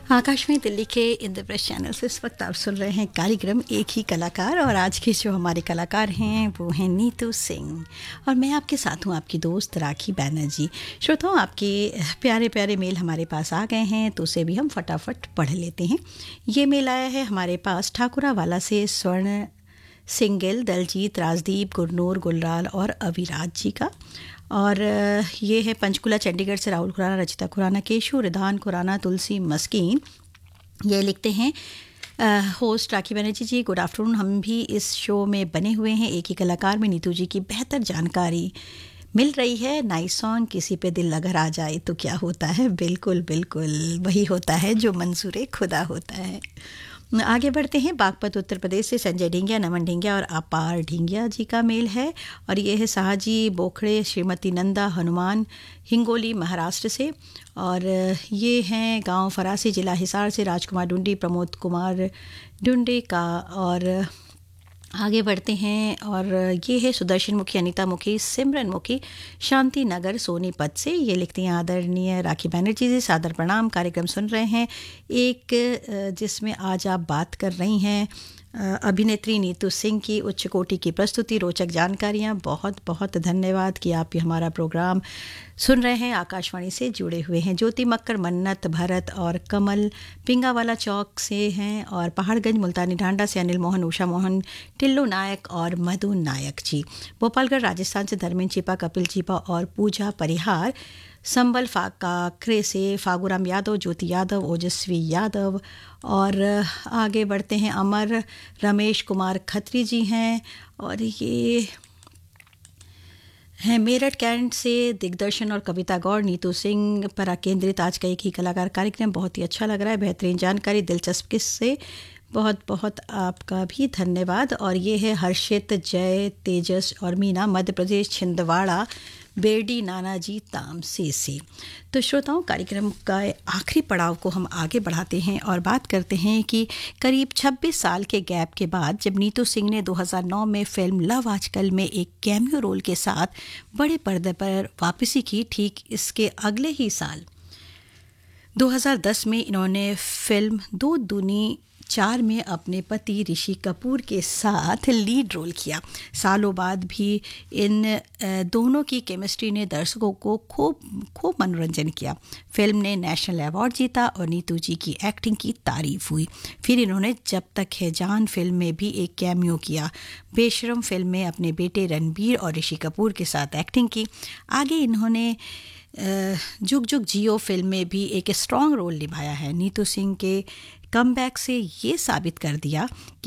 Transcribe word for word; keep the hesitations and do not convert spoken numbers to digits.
आकाशवाणी दिल्ली के इंद्रप्रस्थ चैनल से इस वक्त आप सुन रहे हैं कार्यक्रम एक ही कलाकार। और आज के जो हमारे कलाकार हैं वो हैं नीतू सिंह और मैं आपके साथ हूँ, आपकी दोस्त राखी बैनर्जी। श्रोताओं, आपके प्यारे प्यारे मेल हमारे पास आ गए हैं तो उसे भी हम फटाफट पढ़ लेते हैं। ये मेल आया है हमारे पास ठाकुरावाला से स्वर्ण सिंगल, दलजीत, राजदीप, गुरनूर, गुलराल और अविराज जी का। और ये है पंचकुला चंडीगढ़ से राहुल खुराना, रचिता खुराना, केशु, रिधान खुराना, तुलसी मस्कीन। ये लिखते हैं होस्ट राखी बनर्जी जी, गुड आफ्टरनून। हम भी इस शो में बने हुए हैं। एक ही कलाकार में नीतू जी की बेहतर जानकारी मिल रही है। नाइस सॉन्ग, किसी पे दिल अगर आ जाए तो क्या होता है। बिल्कुल बिल्कुल वही होता है जो मंजूर खुदा होता है। आगे बढ़ते हैं। बागपत उत्तर प्रदेश से संजय ढिंगिया, नमन ढिंगिया और अपार ढिंगिया जी का मेल है। और ये है साहजी बोखड़े, श्रीमती नंदा हनुमान, हिंगोली महाराष्ट्र से। और ये हैं गांव फरासी, जिला हिसार से राजकुमार डुंडी, प्रमोद कुमार डुंडी का। और आगे बढ़ते हैं और ये है सुदर्शन मुखी, अनीता मुखी, सिमरन मुखी, शांति नगर सोनीपत से। ये लिखती हैं आदरणीय राखी बैनर्जी जी, सादर प्रणाम। कार्यक्रम सुन रहे हैं एक जिसमें आज आप बात कर रही हैं अभिनेत्री नीतू सिंह की उच्च कोटि की प्रस्तुति, रोचक जानकारियाँ। बहुत बहुत धन्यवाद कि आप हमारा प्रोग्राम सुन रहे हैं, आकाशवाणी से जुड़े हुए हैं। ज्योति मक्कर, मन्नत, भरत और कमल पिंगावाला चौक से हैं। और पहाड़गंज मुल्तानी ढांडा से अनिल मोहन, उषा मोहन, टिल्लू नायक और मधु नायक जी। भोपालगढ़ राजस्थान से धर्मेंद्र चिपा, कपिल चिपा और पूजा परिहार। संबल फाकाखरे से फागुराम यादव, ज्योति यादव, ओजस्वी यादव। और आगे बढ़ते हैं। अमर रमेश कुमार खत्री जी हैं। और ये हैं मेरठ कैंट से दिग्दर्शन और कविता गौड़। नीतू सिंह पर केंद्रित आज का एक ही कलाकार कार्यक्रम बहुत ही अच्छा लग रहा है। बेहतरीन जानकारी, दिलचस्प किस्से, बहुत बहुत आपका भी धन्यवाद। और ये है हर्षित, जय, तेजस और मीना, मध्य प्रदेश, छिंदवाड़ा बेरडी नानाजी तामसे से। तो श्रोताओं, कार्यक्रम का आखिरी पड़ाव को हम आगे बढ़ाते हैं और बात करते हैं कि करीब छब्बीस साल के गैप के बाद जब नीतू सिंह ने दो हज़ार नौ में फिल्म लव आजकल में एक कैमियो रोल के साथ बड़े पर्दे पर वापसी की, ठीक इसके अगले ही साल दो हज़ार दस में इन्होंने फिल्म दो दूनी चार में अपने पति ऋषि कपूर के साथ लीड रोल किया। सालों बाद भी इन दोनों की केमिस्ट्री ने दर्शकों को खूब खूब मनोरंजन किया। फिल्म ने नेशनल अवार्ड जीता और नीतू जी की एक्टिंग की तारीफ हुई। फिर इन्होंने जब तक है जान फिल्म में भी एक कैमियो किया। बेशरम फिल्म में अपने बेटे रणबीर और ऋषि कपूर के साथ एक्टिंग की। आगे इन्होंने जुग जुग जियो फिल्म में भी एक स्ट्रॉन्ग रोल निभाया है। नीतू सिंह के कमबैक से ये साबित कर दिया कि